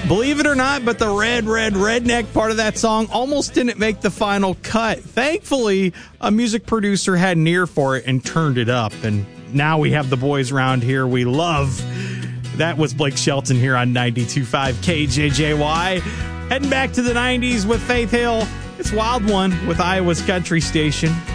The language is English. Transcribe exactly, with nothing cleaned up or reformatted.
Believe it or not, but the red, red, redneck part of that song almost didn't make the final cut. Thankfully, a music producer had an ear for it and turned it up. And now we have the boys around here we love. That was Blake Shelton here on ninety-two point five K J J Y. Heading back to the nineties with Faith Hill. It's Wild One with Iowa's Country Station.